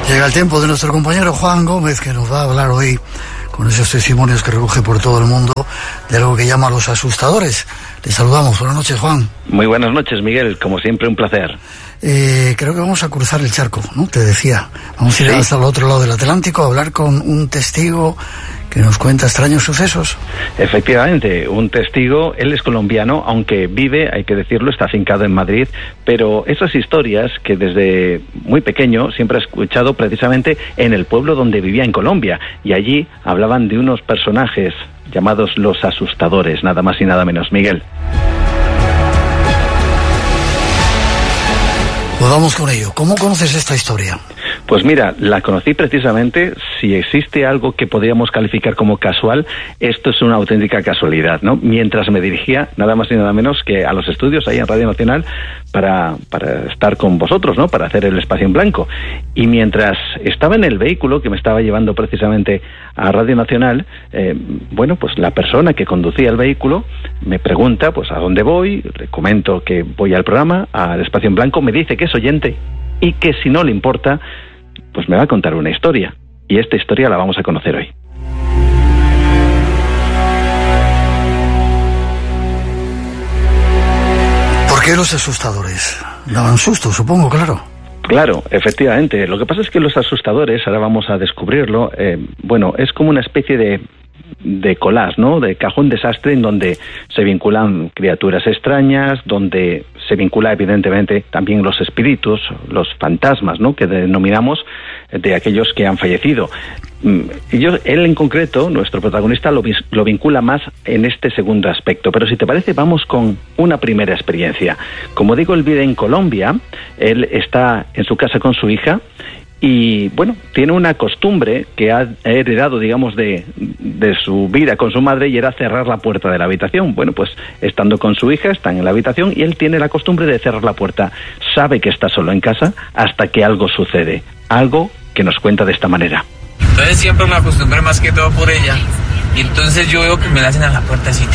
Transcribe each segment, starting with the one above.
Llega el tiempo de nuestro compañero Juan Gómez, que nos va a hablar hoy, con esos testimonios que recoge por todo el mundo, de algo que llama los asustadores. Le saludamos. Buenas noches, Juan. Muy buenas noches, Miguel. Como siempre, un placer. Creo que vamos a cruzar el charco, ¿no? Te decía. Vamos a ir hasta el otro lado del Atlántico a hablar con un testigo que nos cuenta extraños sucesos. Efectivamente, un testigo. Él es colombiano, aunque vive, hay que decirlo, está afincado en Madrid, pero esas historias que desde muy pequeño siempre he escuchado precisamente en el pueblo donde vivía en Colombia, y allí hablaban de unos personajes llamados los asustadores, nada más y nada menos. Miguel. Pues vamos con ello. ¿Cómo conoces esta historia? Pues mira, la conocí precisamente, si existe algo que podríamos calificar como casual, esto es una auténtica casualidad, ¿no? Mientras me dirigía nada más y nada menos que a los estudios ahí en Radio Nacional para estar con vosotros, ¿no? Para hacer el Espacio en Blanco. Y mientras estaba en el vehículo que me estaba llevando precisamente a Radio Nacional, pues la persona que conducía el vehículo me pregunta pues a dónde voy, le comento que voy al programa, al Espacio en Blanco, me dice que es oyente y que si no le importa, pues me va a contar una historia. Y esta historia la vamos a conocer hoy. ¿Por qué los asustadores? Daban susto, supongo, claro. Claro, efectivamente. Lo que pasa es que los asustadores, ahora vamos a descubrirlo, es como una especie de collage, ¿no? De cajón desastre en donde se vinculan criaturas extrañas, donde se vincula evidentemente también los espíritus, los fantasmas, ¿no? Que denominamos de aquellos que han fallecido. Él en concreto, nuestro protagonista, lo vincula más en este segundo aspecto. Pero si te parece, vamos con una primera experiencia. Como digo, él vive en Colombia, él está en su casa con su hija. Y bueno, tiene una costumbre que ha heredado, digamos, de su vida con su madre, y era cerrar la puerta de la habitación. Bueno, pues estando con su hija, están en la habitación y él tiene la costumbre de cerrar la puerta. Sabe que está solo en casa hasta que algo sucede. Algo que nos cuenta de esta manera. Entonces siempre me acostumbré más que todo por ella. Y entonces yo veo que me la hacen a la puerta así.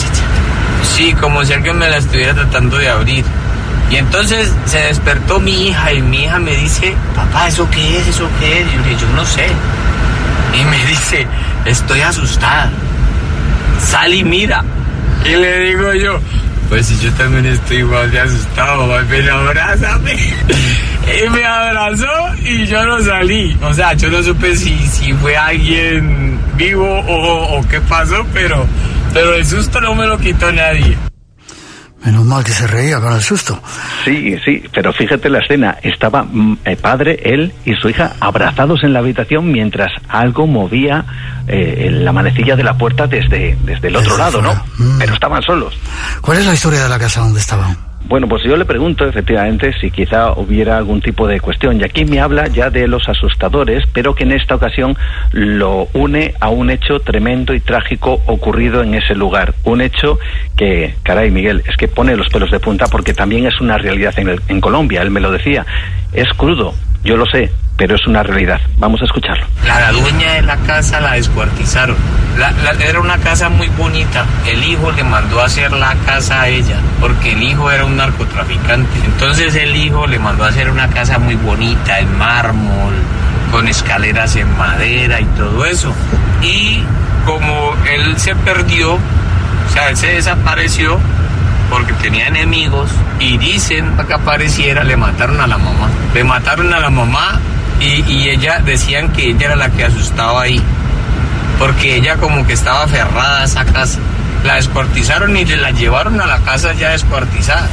Sí, como si alguien me la estuviera tratando de abrir. Y entonces se despertó mi hija y mi hija me dice, papá, ¿eso qué es? ¿Eso qué es? Y yo le dije, yo no sé. Y me dice, estoy asustada. Sal y mira. Y le digo yo, pues si yo también estoy igual de asustado, mamá, ven, abrázame. Y me abrazó y yo no salí. O sea, yo no supe si fue alguien vivo o qué pasó, pero el susto no me lo quitó nadie. Menos mal que se reía con el susto. Sí, pero fíjate la escena. Estaba padre, él y su hija abrazados en la habitación mientras algo movía la manecilla de la puerta desde el otro lado, ¿no? Pero estaban solos. ¿Cuál es la historia de la casa donde estaban? Bueno, pues yo le pregunto efectivamente si quizá hubiera algún tipo de cuestión, y aquí me habla ya de los asustadores, pero que en esta ocasión lo une a un hecho tremendo y trágico ocurrido en ese lugar. Un hecho que, caray, Miguel, es que pone los pelos de punta porque también es una realidad en Colombia, él me lo decía. Es crudo, yo lo sé, pero es una realidad. Vamos a escucharlo. La dueña de la casa la descuartizaron. Era una casa muy bonita. El hijo le mandó a hacer la casa a ella, porque el hijo era un narcotraficante. Entonces el hijo le mandó a hacer una casa muy bonita, en mármol, con escaleras en madera y todo eso. Y como él se perdió, o sea, él se desapareció porque tenía enemigos, y dicen que apareciera, le mataron a la mamá. Le mataron a la mamá. Y ella, decían que ella era la que asustaba ahí, porque ella como que estaba aferrada a esa casa. La descuartizaron y la llevaron a la casa ya descuartizada.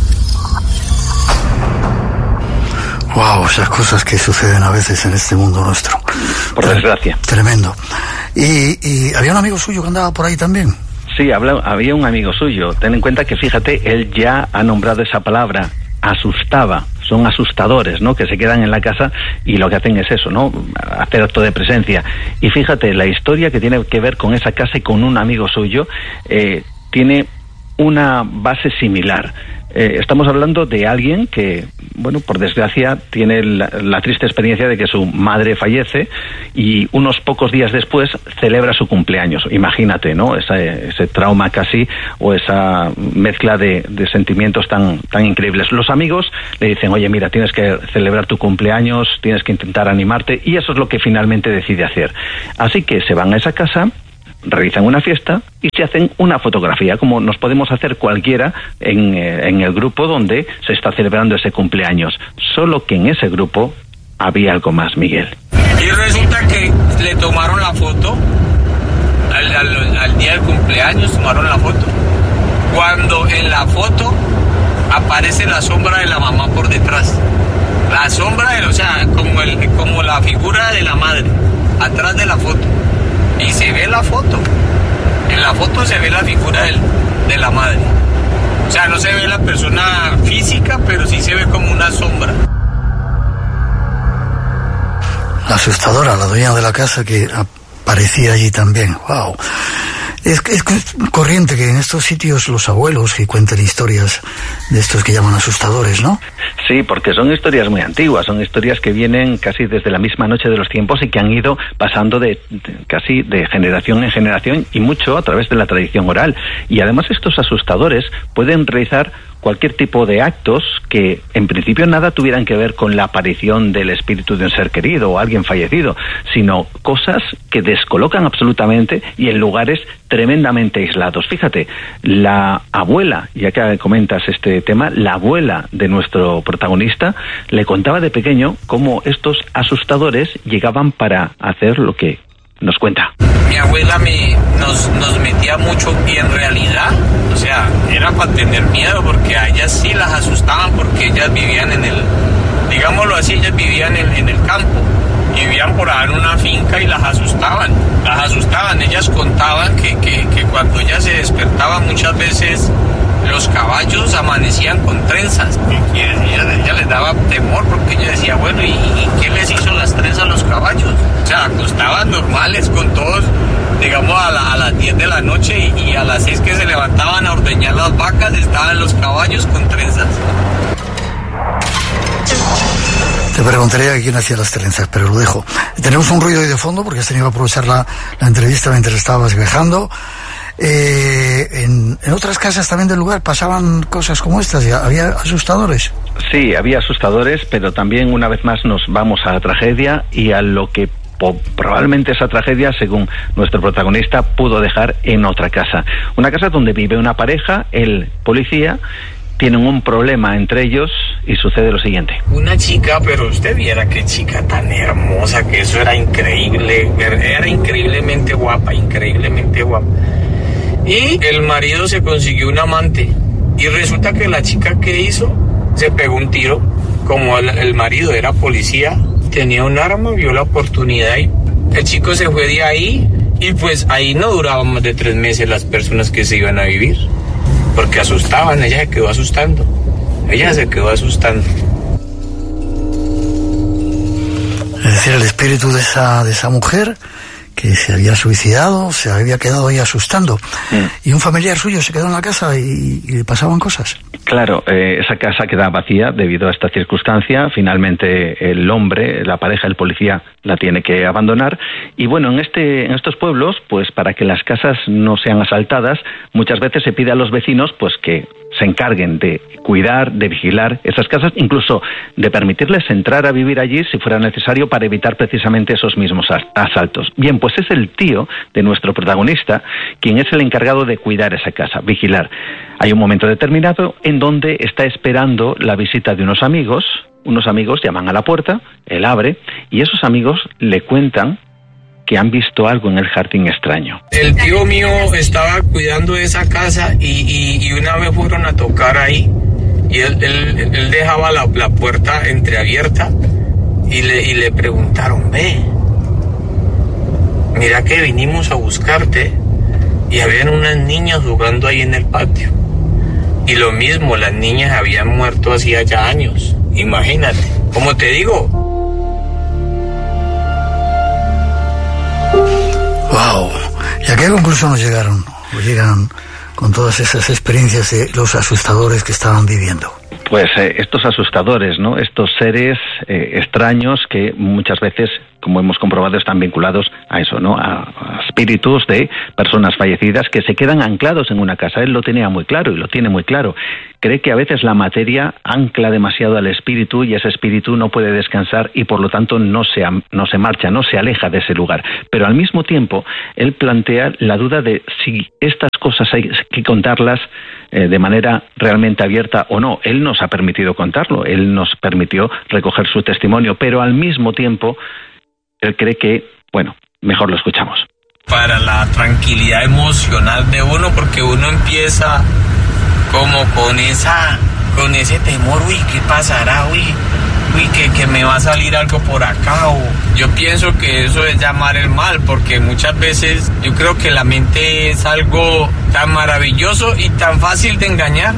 Wow, esas cosas que suceden a veces en este mundo nuestro. Por desgracia. Tremendo. ¿Y había un amigo suyo que andaba por ahí también? Sí, había un amigo suyo. Ten en cuenta que, fíjate, él ya ha nombrado esa palabra, asustaba. Son asustadores, ¿no? Que se quedan en la casa y lo que hacen es eso, ¿no? Hacer acto de presencia. Y fíjate, la historia que tiene que ver con esa casa y con un amigo suyo tiene una base similar. Estamos hablando de alguien que, bueno, por desgracia, tiene la triste experiencia de que su madre fallece y unos pocos días después celebra su cumpleaños. Imagínate, ¿no? Ese trauma casi, o esa mezcla de sentimientos tan increíbles. Los amigos le dicen, oye, mira, tienes que celebrar tu cumpleaños, tienes que intentar animarte, y eso es lo que finalmente decide hacer. Así que se van a esa casa, realizan una fiesta y se hacen una fotografía, como nos podemos hacer cualquiera en el grupo donde se está celebrando ese cumpleaños. Solo que en ese grupo había algo más, Miguel. Y resulta que le tomaron la foto, al día del cumpleaños tomaron la foto. Cuando en la foto aparece la sombra de la mamá por detrás. La sombra, o sea, como la figura de la madre, atrás de la foto. Y se ve la foto. En la foto se ve la figura de la madre. O sea, no se ve la persona física, pero sí se ve como una sombra. La asustadora, la dueña de la casa que aparecía allí también. ¡Wow! Es corriente que en estos sitios los abuelos que cuenten historias de estos que llaman asustadores, ¿no? Sí, porque son historias muy antiguas, son historias que vienen casi desde la misma noche de los tiempos y que han ido pasando casi de generación en generación, y mucho a través de la tradición oral. Y además estos asustadores pueden realizar cualquier tipo de actos que en principio nada tuvieran que ver con la aparición del espíritu de un ser querido o alguien fallecido, sino cosas que descolocan absolutamente y en lugares tremendamente aislados. Fíjate, la abuela, ya que comentas este tema, la abuela de nuestro protagonista le contaba de pequeño cómo estos asustadores llegaban para hacer lo que nos cuenta. Mi abuela nos metía mucho, y en realidad, o sea, era para tener miedo, porque a ellas sí las asustaban, porque ellas vivían digámoslo así, ellas vivían en el campo, y vivían por ahí en una finca y las asustaban. Ellas contaban que cuando ellas se despertaban muchas veces los caballos amanecían con trenzas, y ella les daba temor, porque ella decía, bueno, ¿y qué les hizo las trenzas a los caballos? O sea, acostaban normales con todos, digamos a las 10 de la noche, y a las 6 que se levantaban a ordeñar las vacas, estaban los caballos con trenzas. Te preguntaría quién hacía las trenzas, pero lo dejo. Tenemos un ruido ahí de fondo porque has tenido que aprovechar la entrevista mientras estabas viajando. En otras casas también del lugar pasaban cosas como estas, había asustadores. Sí, había asustadores, pero también una vez más nos vamos a la tragedia y a lo que probablemente esa tragedia, según nuestro protagonista, pudo dejar en otra casa. Una casa donde vive una pareja, el policía. Tienen un problema entre ellos y sucede lo siguiente. Una chica, pero usted viera qué chica tan hermosa, que eso era increíble, era increíblemente guapa. Y el marido se consiguió un amante, y resulta que la chica que hizo se pegó un tiro. Como el marido era policía, tenía un arma, vio la oportunidad y el chico se fue de ahí, y pues ahí no duraban más de 3 meses las personas que se iban a vivir. Porque asustaban, ella se quedó asustando. Es decir, el espíritu de esa mujer que se había suicidado, se había quedado ahí asustando. Y un familiar suyo se quedó en la casa y le pasaban cosas. Claro, esa casa queda vacía debido a esta circunstancia. Finalmente el hombre, la pareja, el policía, la tiene que abandonar. Y bueno, en estos pueblos, pues para que las casas no sean asaltadas, muchas veces se pide a los vecinos pues que se encarguen de cuidar, de vigilar esas casas, incluso de permitirles entrar a vivir allí si fuera necesario para evitar precisamente esos mismos asaltos. Bien, pues es el tío de nuestro protagonista quien es el encargado de cuidar esa casa, vigilar. Hay un momento determinado en donde está esperando la visita de unos amigos llaman a la puerta, él abre, y esos amigos le cuentan que han visto algo en el jardín extraño. El tío mío estaba cuidando esa casa y una vez fueron a tocar ahí, y él dejaba la puerta entreabierta y le preguntaron, ve, mira que vinimos a buscarte, y habían unas niñas jugando ahí en el patio. Y lo mismo, las niñas habían muerto hacía ya años. Imagínate, como te digo. Wow. ¿Y a qué conclusión nos llegaron? ¿O llegan con todas esas experiencias de los asustadores que estaban viviendo? Pues estos asustadores, ¿no? Estos seres extraños que muchas veces, como hemos comprobado, están vinculados a eso, ¿no? A espíritus de personas fallecidas que se quedan anclados en una casa. Él lo tenía muy claro y lo tiene muy claro. Cree que a veces la materia ancla demasiado al espíritu y ese espíritu no puede descansar y por lo tanto no se marcha, no se aleja de ese lugar. Pero al mismo tiempo, él plantea la duda de si estas cosas hay que contarlas de manera realmente abierta o no. Él nos ha permitido contarlo, él nos permitió recoger su testimonio, pero al mismo tiempo él cree que, bueno, mejor lo escuchamos. Para la tranquilidad emocional de uno, porque uno empieza como con ese temor, uy, ¿qué pasará? Uy, que me va a salir algo por acá. O yo pienso que eso es llamar el mal, porque muchas veces yo creo que la mente es algo tan maravilloso y tan fácil de engañar.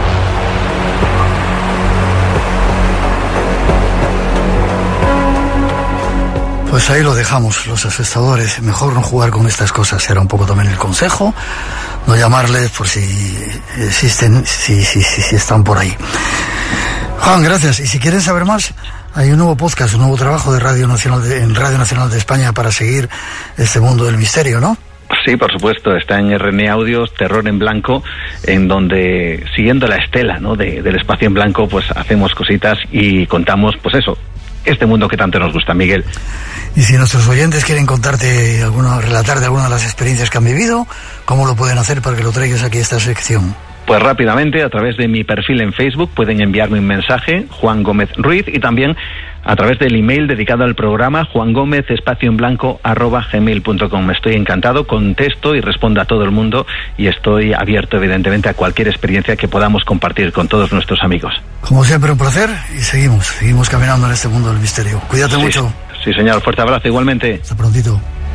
Pues ahí lo dejamos, los asustadores. Mejor no jugar con estas cosas. Era un poco también el consejo. No llamarles por si existen, si están por ahí. Juan, gracias. Y si quieren saber más, hay un nuevo podcast, un nuevo trabajo de Radio Nacional en Radio Nacional de España para seguir este mundo del misterio, ¿no? Sí, por supuesto, está en RN Audios, Terror en Blanco, en donde, siguiendo la estela, ¿no?, del espacio en blanco, pues hacemos cositas y contamos, pues eso, este mundo que tanto nos gusta, Miguel. Y si nuestros oyentes quieren relatar de alguna de las experiencias que han vivido, ¿cómo lo pueden hacer para que lo traigas aquí a esta sección? Pues rápidamente, a través de mi perfil en Facebook pueden enviarme un mensaje, Juan Gómez Ruiz, y también a través del email dedicado al programa, juangomez_en_blanco@gmail.com. Estoy encantado, contesto y respondo a todo el mundo y estoy abierto evidentemente a cualquier experiencia que podamos compartir con todos nuestros amigos. Como siempre, un placer y seguimos caminando en este mundo del misterio. Cuídate mucho. Sí, señor, fuerte abrazo igualmente. Hasta prontito.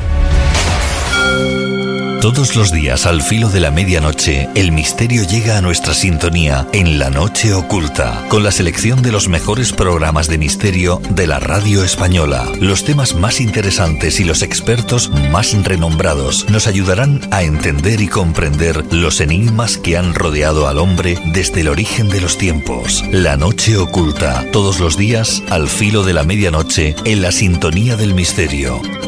Todos los días al filo de la medianoche, el misterio llega a nuestra sintonía en La Noche Oculta, con la selección de los mejores programas de misterio de la radio española. Los temas más interesantes y los expertos más renombrados nos ayudarán a entender y comprender los enigmas que han rodeado al hombre desde el origen de los tiempos. La Noche Oculta, todos los días al filo de la medianoche en la sintonía del misterio.